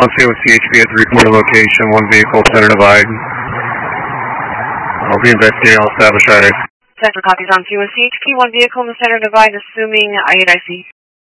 On scene with CHP at the recorded location, one vehicle, center divide. I'll be investigating all established riders. Central copies on scene with CHP, one vehicle in the center divide, assuming IAIC.